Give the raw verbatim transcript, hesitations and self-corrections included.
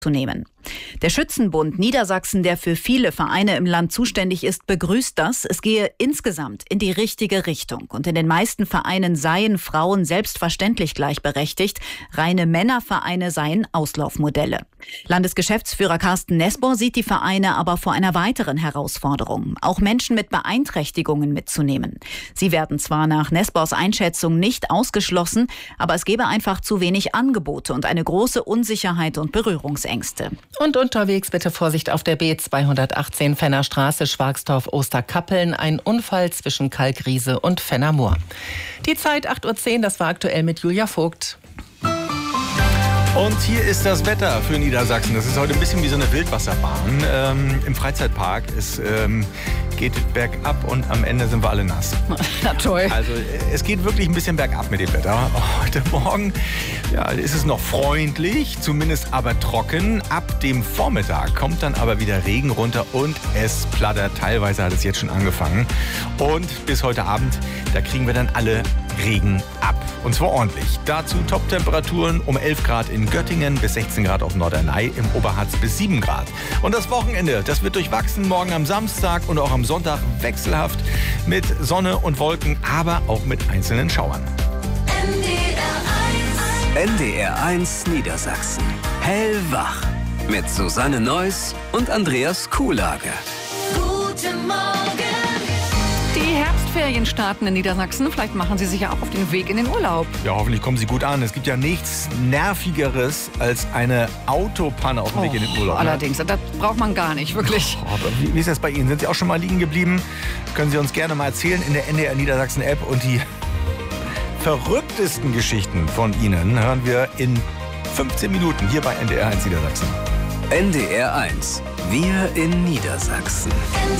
zu nehmen. Der Schützenbund Niedersachsen, der für viele Vereine im Land zuständig ist, begrüßt das. Es gehe insgesamt in die richtige Richtung. Und in den meisten Vereinen seien Frauen selbstverständlich gleichberechtigt. Reine Männervereine seien Auslaufmodelle. Landesgeschäftsführer Carsten Nesbor sieht die Vereine aber vor einer weiteren Herausforderung, auch Menschen mit Beeinträchtigungen mitzunehmen. Sie werden zwar nach Nesbors Einschätzung nicht ausgeschlossen, aber es gebe einfach zu wenig Angebote und eine große Unsicherheit und Berührungsängste. Und unterwegs bitte Vorsicht auf der B zweihundertachtzehn Fenner Straße, Schwagstorf-Osterkappeln. Ein Unfall zwischen Kalkriese und Fennermoor. Die Zeit acht Uhr zehn, das war aktuell mit Julia Vogt. Und hier ist das Wetter für Niedersachsen. Das ist heute ein bisschen wie so eine Wildwasserbahn ähm, im Freizeitpark. Es ähm, geht bergab und am Ende sind wir alle nass. Na toll. Also es geht wirklich ein bisschen bergab mit dem Wetter. Heute Morgen ja, ist es noch freundlich, zumindest aber trocken. Ab dem Vormittag kommt dann aber wieder Regen runter und es plattert. Teilweise hat es jetzt schon angefangen. Und bis heute Abend, da kriegen wir dann alle Regen ab. Und zwar ordentlich. Dazu Top-Temperaturen um elf Grad in Göttingen, bis sechzehn Grad auf Norderney, im Oberharz bis sieben Grad. Und das Wochenende, das wird durchwachsen. Morgen am Samstag und auch am Sonntag wechselhaft mit Sonne und Wolken, aber auch mit einzelnen Schauern. N D R eins Niedersachsen. Hellwach. Mit Susanne Neuss und Andreas Kuhlage. Guten Morgen. Die Herbstferien starten in Niedersachsen. Vielleicht machen Sie sich ja auch auf den Weg in den Urlaub. Ja, hoffentlich kommen Sie gut an. Es gibt ja nichts Nervigeres als eine Autopanne auf dem Weg in den Urlaub. Allerdings, ne? Das braucht man gar nicht, wirklich. Oh, aber wie, wie ist das bei Ihnen? Sind Sie auch schon mal liegen geblieben? Können Sie uns gerne mal erzählen in der N D R Niedersachsen App. Und die verrücktesten Geschichten von Ihnen hören wir in fünfzehn Minuten hier bei N D R eins Niedersachsen. N D R eins. Wir in Niedersachsen.